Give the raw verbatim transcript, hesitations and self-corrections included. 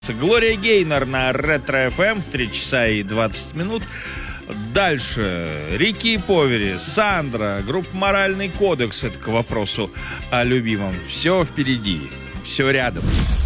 Глория Гейнор на Ретро-эф эм в три часа и двадцать минут. Дальше Рики Повери, Сандра, группа «Моральный кодекс». Это к вопросу о любимом. Все впереди, все рядом.